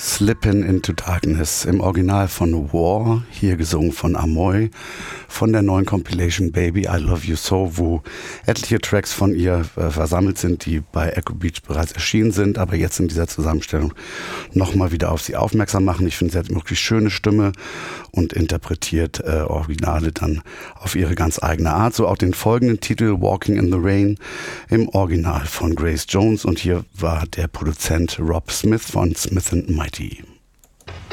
Slippin' into Darkness, im Original von War, hier gesungen von Amoy, von der neuen Compilation Baby I Love You So, wo etliche Tracks von ihr versammelt sind, die bei Echo Beach bereits erschienen sind, aber jetzt in dieser Zusammenstellung nochmal wieder auf sie aufmerksam machen. Ich finde, sie hat eine wirklich schöne Stimme und interpretiert Originale dann auf ihre ganz eigene Art. So auch den folgenden Titel Walking in the Rain im Original von Grace Jones, und hier war der Produzent Rob Smith von Smith & Mighty.